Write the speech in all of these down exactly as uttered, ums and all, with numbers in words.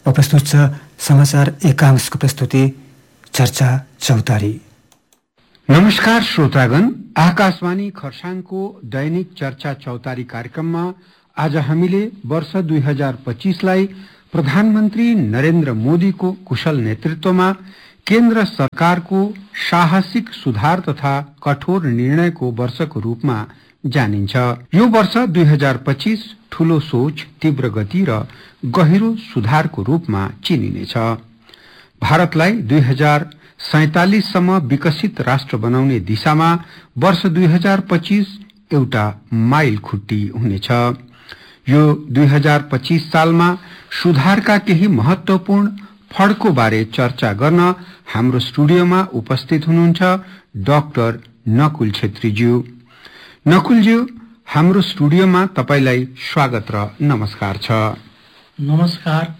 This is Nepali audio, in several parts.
अब प्रस्तुत छ समाचार एकांशको प्रस्तुति चर्चा चौतारी। नमस्कार श्रोतागण, आकाशवाणी खरसाङको दैनिक चर्चा चौतारी कार्यक्रममा आज हामीले वर्ष दुई हजार पच्चीसलाई प्रधानमन्त्री नरेन्द्र मोदीको कुशल नेतृत्वमा केन्द्र सरकारको साहसिक सुधार तथा कठोर निर्णयको वर्षको रूपमा जानिन्छ। यो वर्ष दुई हजार पच्चीस ठूलो सोच, तीव्र गति र गहिरो सुधारको रूपमा चिनिनेछ। भारतलाई दुई हजार सैतालिस सम्म विकसित राष्ट्र बनाउने दिशामा वर्ष दुई हजार पच्चीस एउटा माइल खुट्टी हुनेछ। यो दुई हजार पच्चीस सालमा सुधारका केही महत्वपूर्ण फड्को बारे चर्चा गर्न हाम्रो स्टुडियोमा उपस्थित हुनुहुन्छ डाक्टर नकुल छेत्रीज्यू। नकुलज्यू, हाम्रो स्टुडियोमा तपाईलाई स्वागत र नमस्कार छ। नमस्कार।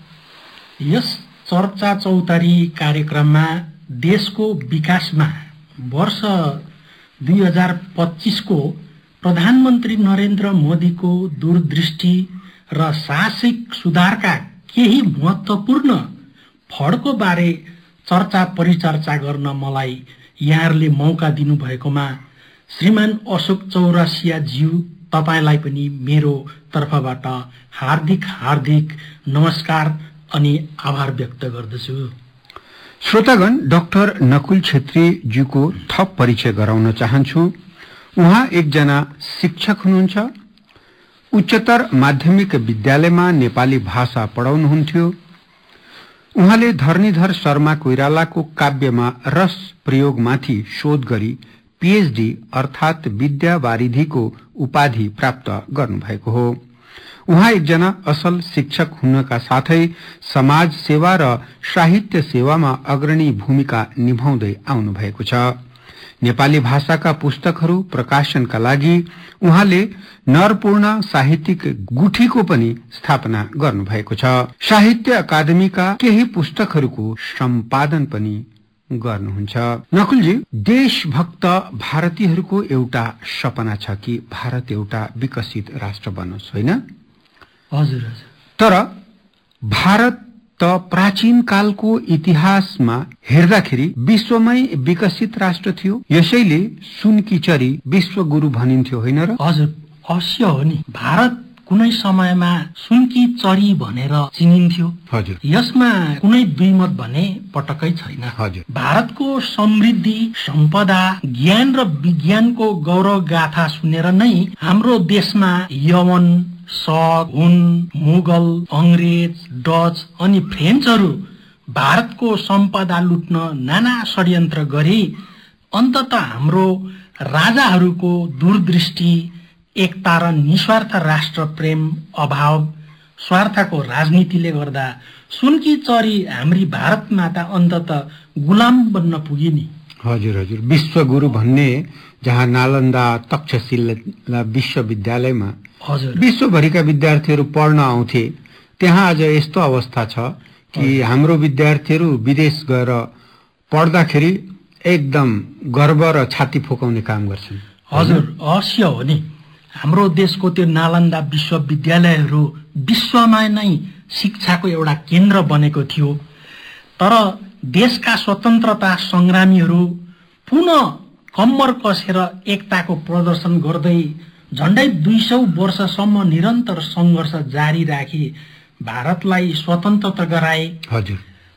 यस चर्चा चौतारी कार्यक्रममा देशको विकासमा वर्ष दुई हजार पच्चीसको प्रधानमन्त्री नरेन्द्र मोदीको दूरदृष्टि र साहसिक सुधारका केही महत्वपूर्ण फड्को बारे चर्चा परिचर्चा गर्न मलाई यहाँहरूले मौका दिनुभएकोमा श्रीमान अशोक चौरसियाज्यू, तपाईलाई पनि मेरो तर्फबाट हार्दिक हार्दिक नमस्कार अनि आभार व्यक्त गर्दछु। श्रोतागण, डाक्टर नकुल छेत्रीज्यूको थप परिचय गराउन चाहन्छु। उहाँ एकजना शिक्षक हुनुहुन्छ। उच्चतर माध्यमिक विद्यालयमा नेपाली भाषा पढाउनुहुन्थ्यो। उहाँले धरणीधर शर्मा कोइरालाको काव्यमा रस प्रयोगमाथि शोध गरी पीएचडी अर्थात विद्या वारिधिको उपाधि प्राप्त गर्नुभएको हो। उहाँ एकजना असल शिक्षक हुनका साथै समाज सेवा र साहित्य सेवामा अग्रणी भूमिका निभाउँदै आउनु भएको छ। नेपाली भाषाका पुस्तकहरू प्रकाशनका लागि उहाँले नरपूर्ण साहित्यिक गुठीको पनि स्थापना गर्नुभएको छ। साहित्य अकादमीका केही पुस्तकहरूको सम्पादन पनि गर्नुहुन्छ। नकुलजी, देशभक्त भारतीयहरूको एउटा सपना छ कि भारत एउटा विकसित राष्ट्र बनोस्, होइन? हजुर हजुर। तर भारत त प्राचीन कालको इतिहासमा हेर्दाखेरि विश्वमै विकसित राष्ट्र थियो। यसैले सुनकी चरी विश्वगुरु भनिन्थ्यो, होइन र? हजुर, अवश्य हो नि। भारत कुनै समयमा सुनकी चरी भनेर चिनिन्थ्यो। हजुर। यसमा कुनै दुईमत भने पटक्कै छैन। हजुर। भारतको समृद्धि, सम्पदा, ज्ञान र विज्ञानको गौरव गाथा सुनेर नै हाम्रो देशमा यवन, शक, हुन, मुगल, अंग्रेज, डच अनि फ्रेन्चहरू भारतको सम्पदा लुट्न नाना षड्यन्त्र गरे। अन्ततः हाम्रो राजाहरूको दूरदृष्टि, एकता र निस्वार्थ राष्ट्र प्रेम अभाव, स्वार्थको राजनीतिले गर्दा सुनकी चरी हाम्री भारत माता अन्ततः गुलाम बन्न पुगे नि। हजुर हजुर। विश्वगुरु भन्ने जहाँ नालन्दा तक्षशिला विश्वविद्यालयमा हजुर विश्वभरिका विद्यार्थीहरू पढ्न आउँथे, त्यहाँ आज यस्तो अवस्था छ कि हाम्रो विद्यार्थीहरू विदेश गएर पढ्दाखेरि एकदम गर्व र छाती फुकाउने काम गर्छन्। हजुर, अवश्य हो नि। हाम्रो देशको त्यो नालन्दा विश्वविद्यालयहरू विश्वमा नै शिक्षाको एउटा केन्द्र बनेको थियो। तर देशका स्वतन्त्रता संग्रामीहरू पुनः कम्मर कसेर एकताको प्रदर्शन गर्दै झण्डै दुई सौ वर्षसम्म निरन्तर संघर्ष जारी राखी भारतलाई स्वतन्त्रता गराए। हजुर।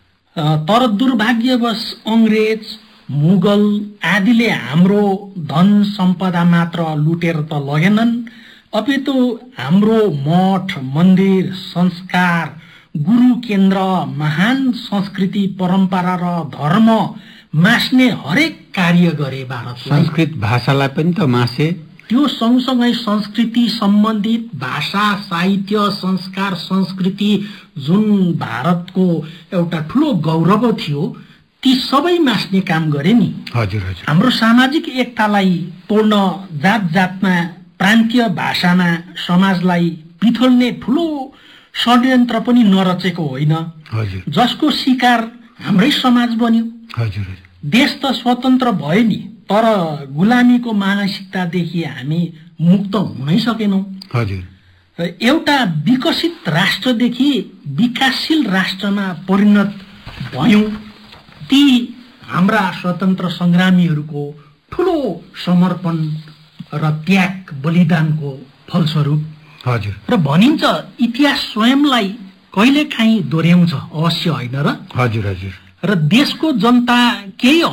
तर दुर्भाग्यवश अंग्रेज, मुगल आदिले हाम्रो धन सम्पदा मात्र लुटेर त लगेनन्, अपितु हाम्रो मठ, मन्दिर, संस्कार, गुरु केन्द्र, महान संस्कृति, परम्परा र धर्म मास्ने हरेक कार्य गरे। भारतलाई संस्कृत भाषालाई पनि त मासे। त्यो सँगसँगै संस्कृति सम्बन्धित भाषा, साहित्य, संस्कार, संस्कृति जुन भारतको एउटा ठूलो गौरव थियो, ती सबै मास्ने काम गरे नि। हजुर हजुर। हाम्रो सामाजिक एकतालाई तोड्न, जात जातमा, प्रान्तीय भाषामा समाजलाई पिथोल्ने ठूलो षड्यन्त्र पनि नरचेको होइन, हजुर, जसको शिकार हाम्रै समाज बन्यो। हजुर। देश त स्वतन्त्र भयो नि, तर गुलामीको मानसिकतादेखि हामी मुक्त हुनै सकेनौं। हजुर। एउटा विकसित राष्ट्रदेखि विकासशील राष्ट्रमा परिणत भयौं, ती हाम्रा स्वतन्त्र संग्रामीहरूको ठूलो समर्पण र त्याग बलिदानको फलस्वरूप। हजुर। र भनिन्छ इतिहास स्वयंलाई कहिलेकाहीँ दोहोऱ्याउँछ, अवश्य होइन र? हजुर हजुर। र देशको जनता केही